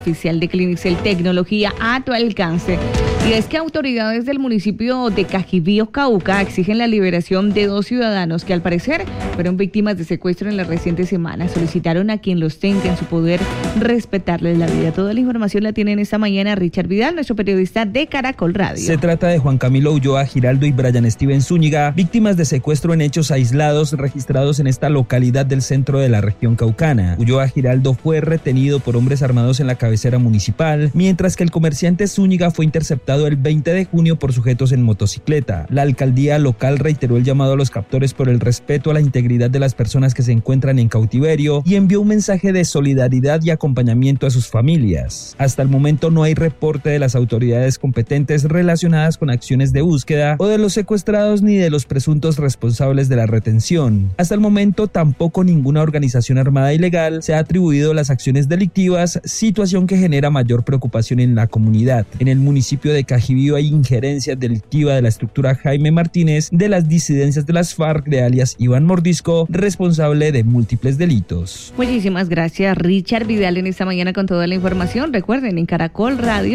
Oficial de Clinicel, tecnología a tu alcance. Y es que autoridades del municipio de Cajibío, Cauca, exigen la liberación de 2 ciudadanos que al parecer fueron víctimas de secuestro en la reciente semana. Solicitaron a quien los tenga en su poder respetarles la vida. Toda la información la tienen esta mañana Richard Vidal, nuestro periodista de Caracol Radio. Se trata de Juan Camilo Ulloa Giraldo y Brian Steven Zúñiga, víctimas de secuestro en hechos aislados registrados en esta localidad del centro de la región caucana. Ulloa Giraldo fue retenido por hombres armados en la cabecera municipal, mientras que el comerciante Zúñiga fue interceptado el 20 de junio por sujetos en motocicleta. La alcaldía local reiteró el llamado a los captores por el respeto a la integridad de las personas que se encuentran en cautiverio y envió un mensaje de solidaridad y acompañamiento a sus familias. Hasta el momento no hay reporte de las autoridades competentes relacionadas con acciones de búsqueda o de los secuestrados ni de los presuntos responsables de la retención. Hasta el momento tampoco ninguna organización armada ilegal se ha atribuido las acciones delictivas, situación que genera mayor preocupación en la comunidad. En el municipio de Cajibío hay injerencia delictiva de la estructura Jaime Martínez de las disidencias de las FARC de alias Iván Mordisco, responsable de múltiples delitos. Muchísimas gracias Richard Vidal en esta mañana con toda la información. Recuerden, en Caracol Radio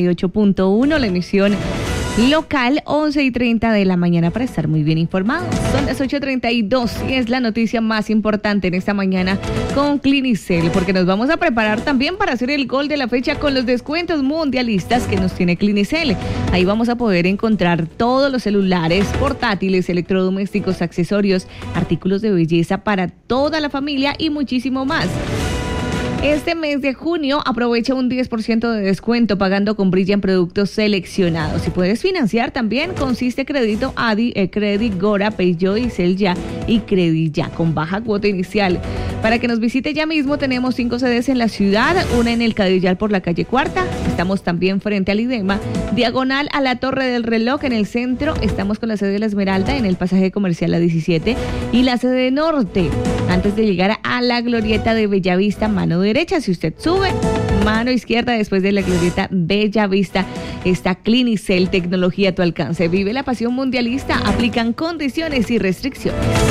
98.1 la emisión local 11:30 de la mañana para estar muy bien informados. Son las 8:32 y es la noticia más importante en esta mañana con Clinicel, porque nos vamos a preparar también para hacer el gol de la fecha con los descuentos mundialistas que nos tiene Clinicel. Ahí vamos a poder encontrar todos los celulares, portátiles, electrodomésticos, accesorios, artículos de belleza para toda la familia y muchísimo más. Este mes de junio aprovecha un 10% de descuento pagando con Brilla en productos seleccionados. Si puedes financiar también, consiste crédito ADI, Credit, Gora, PayJoy, Celya y Credit Ya con baja cuota inicial. Para que nos visite ya mismo tenemos 5 sedes en la ciudad, una en el Cadillal por la calle Cuarta. Estamos también frente al IDEMA, diagonal a la Torre del Reloj en el centro. Estamos con la sede de La Esmeralda en el pasaje comercial A17 y la sede norte antes de llegar a la glorieta de Bellavista, mano derecha. Si usted sube, mano izquierda después de la glorieta Bellavista está Clinicel, tecnología a tu alcance. Vive la pasión mundialista, aplican condiciones y restricciones.